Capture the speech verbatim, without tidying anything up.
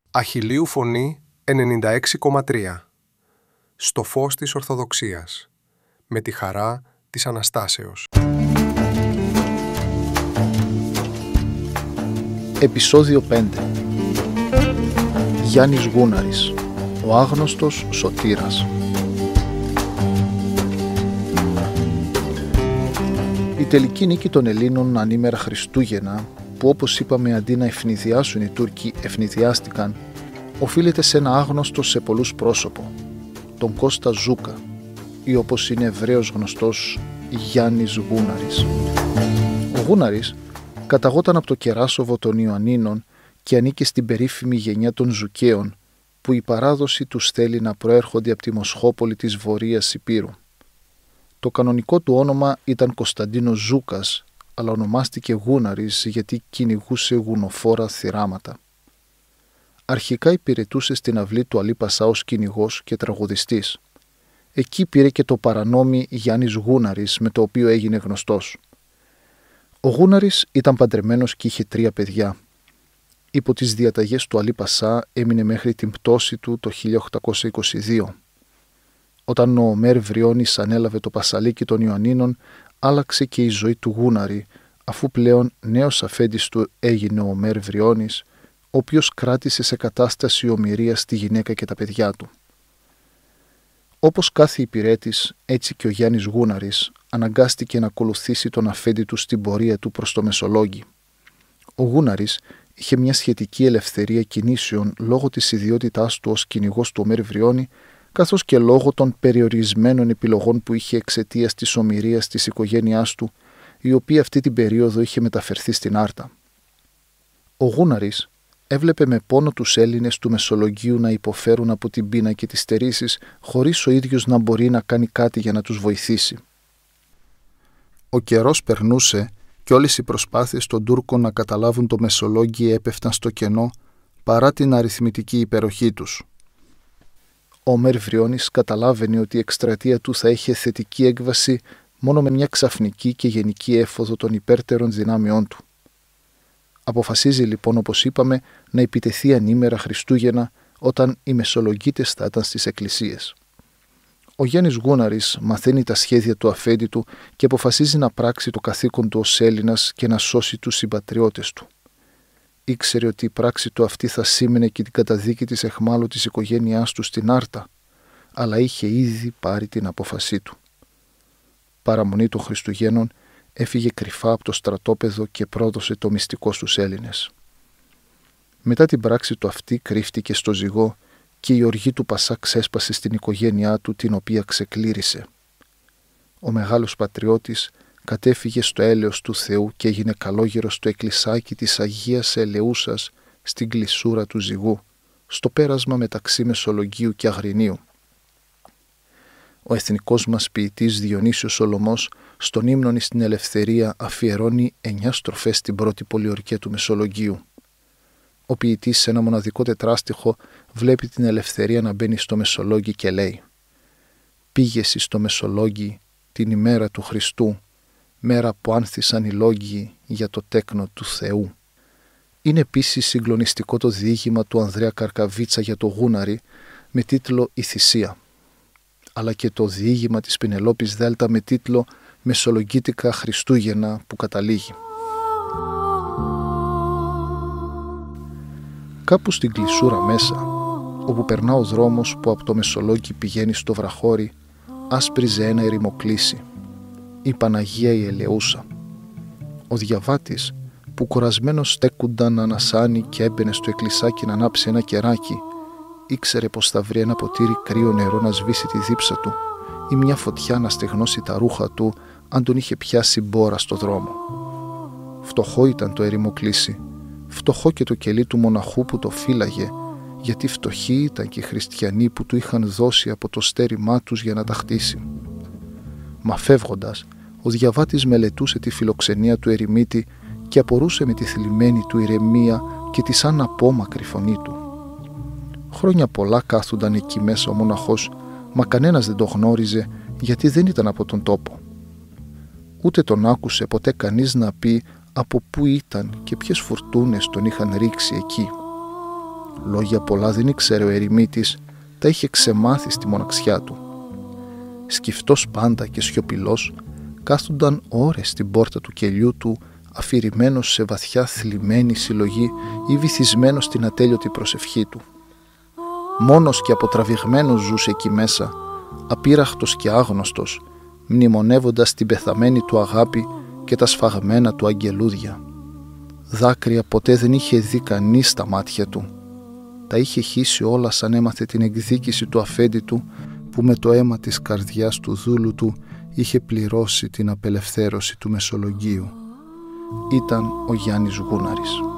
Αχιλλείου Φωνή ενενήντα έξι κόμμα τρία. Στο φως της Ορθοδοξίας. Με τη χαρά της Αναστάσεως. Επεισόδιο πέντε. Γιάννης Γούναρης, ο άγνωστος σωτήρας. Η τελική νίκη των Ελλήνων ανήμερα Χριστούγεννα, που όπως είπαμε αντί να ευνηδιάσουν οι Τούρκοι ευνηδιάστηκαν, οφείλεται σε ένα άγνωστο σε πολλούς πρόσωπο, τον Κώστα Ζούκα, ή όπως είναι ευρέως γνωστός Γιάννης Γούναρης. Ο Γούναρης καταγόταν από το Κεράσοβο των Ιωαννίνων και ανήκε στην περίφημη γενιά των Ζουκαίων, που η παράδοση τους θέλει να προέρχονται από τη Μοσχόπολη της Βορείας Ηπείρου. Το κανονικό του όνομα ήταν Κωνσταντίνος Ζούκας, αλλά ονομάστηκε Γούναρης γιατί κυνηγούσε γουνοφόρα θηράματα. Αρχικά υπηρετούσε στην αυλή του Αλή Πασά ως κυνηγός και τραγουδιστής. Εκεί πήρε και το παρανόμι Γιάννης Γούναρης, με το οποίο έγινε γνωστός. Ο Γούναρης ήταν παντρεμένος και είχε τρία παιδιά. Υπό τις διαταγές του Αλή Πασά έμεινε μέχρι την πτώση του το χίλια οκτακόσια είκοσι δύο. Όταν ο Ομέρ Βριώνης ανέλαβε το πασαλίκι των Ιωαννίνων, άλλαξε και η ζωή του Γούναρη, αφού πλέον νέος αφέντης του έγινε ο Ομέρ Βριώνης, ο οποίος κράτησε σε κατάσταση ομηρίας τη γυναίκα και τα παιδιά του. Όπως κάθε υπηρέτης, έτσι και ο Γιάννης Γούναρης αναγκάστηκε να ακολουθήσει τον αφέντη του στην πορεία του προς το Μεσολόγγι. Ο Γούναρης είχε μια σχετική ελευθερία κινήσεων λόγω της ιδιότητάς του ως κυνηγός του Ομέρ Βριώνη, καθώς και λόγω των περιορισμένων επιλογών που είχε εξαιτίας της ομηρίας της οικογένειάς του, η οποία αυτή την περίοδο είχε μεταφερθεί στην Άρτα. Ο Γούναρης έβλεπε με πόνο τους Έλληνες του Μεσολογγίου να υποφέρουν από την πείνα και τις στερήσεις, χωρίς ο ίδιος να μπορεί να κάνει κάτι για να τους βοηθήσει. Ο καιρός περνούσε και όλες οι προσπάθειες των Τούρκων να καταλάβουν το Μεσολόγγι έπεφταν στο κενό παρά την αριθμητική υπεροχή τους. Ο Ομέρ Βριώνης καταλάβαινε ότι η εκστρατεία του θα είχε θετική έκβαση μόνο με μια ξαφνική και γενική έφοδο των υπέρτερων δυνάμεών του. Αποφασίζει λοιπόν, όπως είπαμε, να επιτεθεί ανήμερα Χριστούγεννα, όταν οι Μεσολογγίτες θα ήταν στις εκκλησίες. Ο Γιάννης Γούναρης μαθαίνει τα σχέδια του αφέντη του και αποφασίζει να πράξει το καθήκον του ως Έλληνας και να σώσει τους συμπατριώτες του. Ήξερε ότι η πράξη του αυτή θα σήμαινε και την καταδίκη της αιχμάλου της οικογένειάς του στην Άρτα, αλλά είχε ήδη πάρει την απόφασή του. Παραμονή των Χριστουγέννων έφυγε κρυφά από το στρατόπεδο και πρόδωσε το μυστικό στους Έλληνες. Μετά την πράξη του αυτή κρύφτηκε στο ζυγό και η οργή του Πασά ξέσπασε στην οικογένειά του, την οποία ξεκλήρισε. Ο μεγάλος πατριώτης κατέφυγε στο έλεος του Θεού και έγινε καλόγερος στο εκκλησάκι της Αγίας Ελεούσας στην κλεισούρα του ζυγού, στο πέρασμα μεταξύ Μεσολογγίου και Αγρινίου. Ο εθνικός μας ποιητής Διονύσιος Σολωμός στον ύμνον στην Ελευθερία αφιερώνει εννιά στροφές στην πρώτη πολιορκία του Μεσολογγίου. Ο ποιητής σε ένα μοναδικό τετράστιχο βλέπει την ελευθερία να μπαίνει στο Μεσολόγγι και λέει «Πήγεσαι στο Μεσολόγγι την ημέρα του Χριστού, μέρα που άνθησαν οι λόγγοι για το τέκνο του Θεού». Είναι επίσης συγκλονιστικό το διήγημα του Ανδρέα Καρκαβίτσα για το Γούναρη με τίτλο «Η Θυσία», αλλά και το διήγημα της Πινελόπης Δέλτα με τίτλο «Μεσολογγίτικα Χριστούγεννα» που καταλήγει. Κάπου στην κλεισούρα μέσα, όπου περνά ο δρόμος που από το Μεσολόγγι πηγαίνει στο Βραχώρι, άσπριζε ένα ερημοκλήσι, η Παναγία η Ελεούσα. Ο διαβάτης, που κορασμένος στέκουνταν να ανασάνει και έμπαινε στο εκκλησάκι να ανάψει ένα κεράκι, ήξερε πως θα βρει ένα ποτήρι κρύο νερό να σβήσει τη δίψα του ή μια φωτιά να στεγνώσει τα ρούχα του αν τον είχε πιάσει μπόρα στο δρόμο. Φτωχό ήταν το ερημοκλήσι, φτωχό και το κελί του μοναχού που το φύλαγε, γιατί φτωχοί ήταν και οι χριστιανοί που του είχαν δώσει από το στέρημά τους για να τα χτίσει. Μα φεύγοντας, ο διαβάτης μελετούσε τη φιλοξενία του ερημίτη και απορούσε με τη θλιμμένη του ηρεμία και τη σαν απόμακρη φωνή του. Χρόνια πολλά κάθουνταν εκεί μέσα ο μοναχός, μα κανένας δεν το γνώριζε γιατί δεν ήταν από τον τόπο. Ούτε τον άκουσε ποτέ κανείς να πει από πού ήταν και ποιες φουρτούνες τον είχαν ρίξει εκεί. Λόγια πολλά δεν ήξερε ο ερημίτης, τα είχε ξεμάθει στη μοναξιά του. Σκυφτός πάντα και σιωπηλός, κάθονταν ώρες στην πόρτα του κελιού του, αφηρημένος σε βαθιά θλιμμένη συλλογή ή βυθισμένος στην ατέλειωτη προσευχή του. Μόνος και αποτραβηγμένος ζούσε εκεί μέσα, απείραχτος και άγνωστος, μνημονεύοντας την πεθαμένη του αγάπη και τα σφαγμένα του αγγελούδια. Δάκρυα ποτέ δεν είχε δει κανείς στα μάτια του. Τα είχε χύσει όλα σαν έμαθε την εκδίκηση του αφέντη του, που με το αίμα της καρδιάς του δούλου του είχε πληρώσει την απελευθέρωση του Μεσολογγίου. Ήταν ο Γιάννης Γούναρης.